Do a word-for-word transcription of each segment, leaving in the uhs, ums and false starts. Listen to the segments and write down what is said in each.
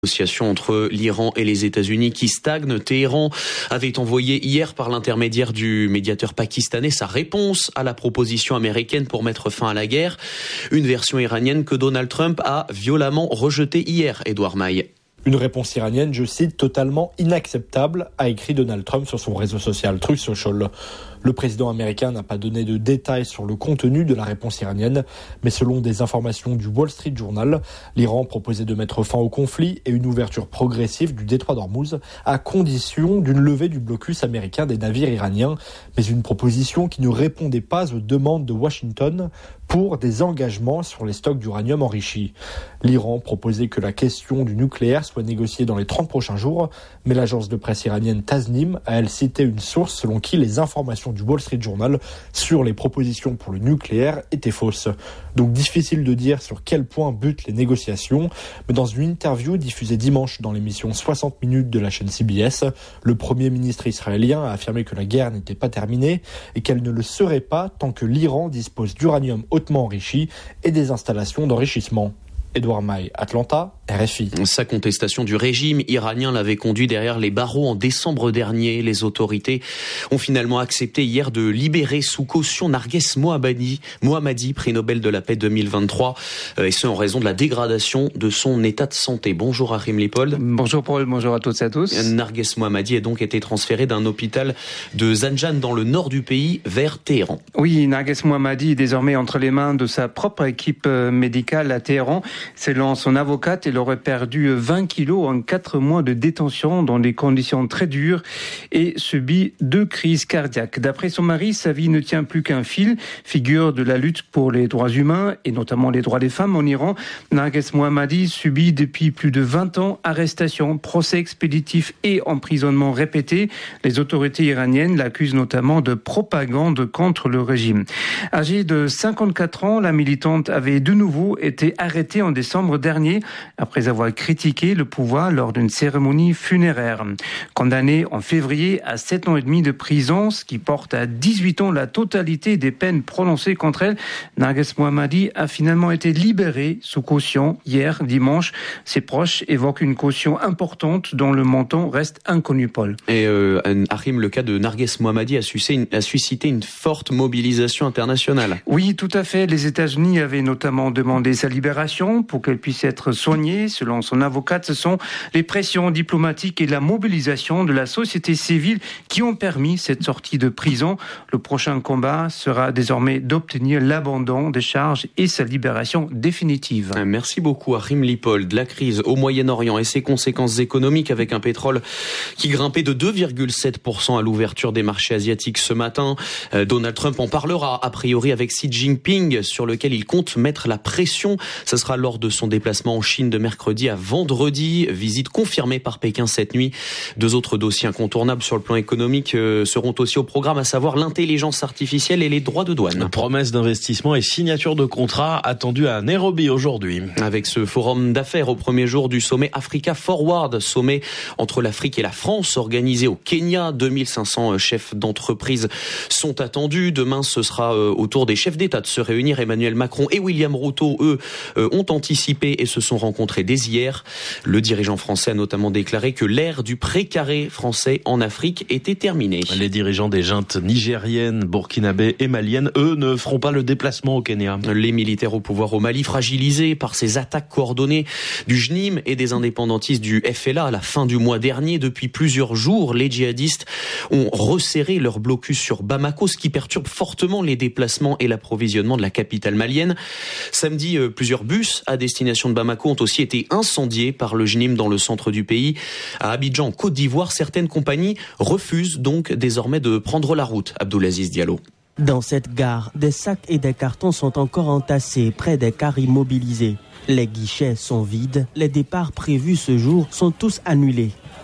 Négociations entre l'Iran et les États-Unis qui stagnent. Téhéran avait envoyé hier par l'intermédiaire du médiateur pakistanais sa réponse à la proposition américaine pour mettre fin à la guerre. Une version iranienne que Donald Trump a violemment rejetée hier, Édouard Maille. Une réponse iranienne, je cite, totalement inacceptable, a écrit Donald Trump sur son réseau social Truth Social. Le président américain n'a pas donné de détails sur le contenu de la réponse iranienne, mais selon des informations du Wall Street Journal, l'Iran proposait de mettre fin au conflit et une ouverture progressive du détroit d'Ormuz à condition d'une levée du blocus américain des navires iraniens, mais une proposition qui ne répondait pas aux demandes de Washington pour des engagements sur les stocks d'uranium enrichi. L'Iran proposait que la question du nucléaire soit négociée dans les trente prochains jours, mais l'agence de presse iranienne Tasnim a elle cité une source selon qui les informations du Wall Street Journal sur les propositions pour le nucléaire étaient fausses. Donc difficile de dire sur quel point butent les négociations, mais dans une interview diffusée dimanche dans l'émission soixante minutes de la chaîne C B S, le Premier ministre israélien a affirmé que la guerre n'était pas terminée et qu'elle ne le serait pas tant que l'Iran dispose d'uranium hautement enrichi et des installations d'enrichissement. Édouard Maille, Atlanta, R F I. Sa contestation du régime iranien l'avait conduit derrière les barreaux en décembre dernier. Les autorités ont finalement accepté hier de libérer sous caution Narges Mohammadi, Mohammadi, prix Nobel de la paix deux mille vingt-trois, et ce en raison de la dégradation de son état de santé. Bonjour Achim Lippold. Bonjour Paul, bonjour à toutes et à tous. Narges Mohammadi a donc été transféré d'un hôpital de Zanjan dans le nord du pays vers Téhéran. Oui, Narges Mohammadi est désormais entre les mains de sa propre équipe médicale à Téhéran. Selon son avocate, elle aurait perdu vingt kilos en quatre mois de détention dans des conditions très dures et subi deux crises cardiaques. D'après son mari, sa vie ne tient plus qu'un fil. Figure de la lutte pour les droits humains et notamment les droits des femmes en Iran, Narges Mohammadi subit depuis plus de vingt ans arrestations, procès expéditifs et emprisonnements répétés. Les autorités iraniennes l'accusent notamment de propagande contre le régime. Âgée de cinquante-quatre ans, la militante avait de nouveau été arrêtée en décembre dernier après avoir critiqué le pouvoir lors d'une cérémonie funéraire. Condamnée en février à sept ans et demi de prison, ce qui porte à dix-huit ans la totalité des peines prononcées contre elle, Narges Mohammadi a finalement été libérée sous caution hier dimanche. Ses proches évoquent une caution importante dont le montant reste inconnu, Paul. Et euh, Achim, le cas de Narges Mohammadi a suscité, une, a suscité une forte mobilisation internationale. Oui, tout à fait. Les États-Unis avaient notamment demandé sa libération pour qu'elle puisse être soignée. Selon son avocate, ce sont les pressions diplomatiques et la mobilisation de la société civile qui ont permis cette sortie de prison. Le prochain combat sera désormais d'obtenir l'abandon des charges et sa libération définitive. Merci beaucoup Achim Lippold. La crise au Moyen-Orient et ses conséquences économiques avec un pétrole qui grimpait de deux virgule sept pour cent à l'ouverture des marchés asiatiques ce matin. Donald Trump en parlera a priori avec Xi Jinping sur lequel il compte mettre la pression. Ce sera lors de son déplacement en Chine de mercredi à vendredi, visite confirmée par Pékin cette nuit. Deux autres dossiers incontournables sur le plan économique euh, seront aussi au programme, à savoir l'intelligence artificielle et les droits de douane. Promesse d'investissement et signature de contrat attendue à Nairobi aujourd'hui. Avec ce forum d'affaires au premier jour du sommet Africa Forward, sommet entre l'Afrique et la France organisé au Kenya. deux mille cinq cents chefs d'entreprise sont attendus. Demain, ce sera euh, au tour des chefs d'État de se réunir. Emmanuel Macron et William Ruto, eux, euh, ont anticipé et se sont rencontrés dès hier. Le dirigeant français a notamment déclaré que l'ère du précaré français en Afrique était terminée. Les dirigeants des juntes nigériennes, burkinabé et maliennes, eux, ne feront pas le déplacement au Kenya. Les militaires au pouvoir au Mali, fragilisés par ces attaques coordonnées du J N I M et des indépendantistes du F L A à la fin du mois dernier. Depuis plusieurs jours, les djihadistes ont resserré leur blocus sur Bamako, ce qui perturbe fortement les déplacements et l'approvisionnement de la capitale malienne. Samedi, plusieurs bus à destination de Bamako ont aussi été incendiés par le J N I M dans le centre du pays. À Abidjan, en Côte d'Ivoire, certaines compagnies refusent donc désormais de prendre la route. Abdoulaziz Diallo. Dans cette gare, des sacs et des cartons sont encore entassés près des cars immobilisés. Les guichets sont vides. Les départs prévus ce jour sont tous annulés.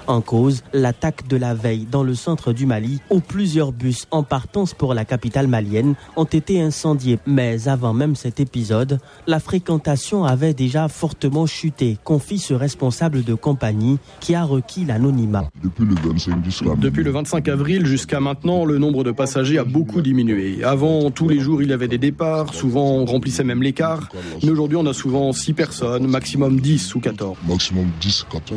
En cause, l'attaque de la veille dans le centre du Mali, où plusieurs bus en partance pour la capitale malienne ont été incendiés. Mais avant même cet épisode, la fréquentation avait déjà fortement chuté, confie ce responsable de compagnie qui a requis l'anonymat. Depuis le vingt-cinq, jusqu'à... Depuis le vingt-cinq avril jusqu'à maintenant, le nombre de passagers a beaucoup diminué. Avant, tous les jours, il y avait des départs, souvent on remplissait même les cars. Mais aujourd'hui, on a souvent six personnes, maximum dix ou quatorze. Maximum dix, quatorze.